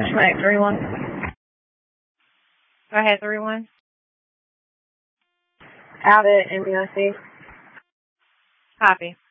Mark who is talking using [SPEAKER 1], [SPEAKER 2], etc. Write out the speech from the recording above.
[SPEAKER 1] Schmack 3-1.
[SPEAKER 2] Go ahead, 3-1.
[SPEAKER 1] Out at MBOC.
[SPEAKER 2] Copy.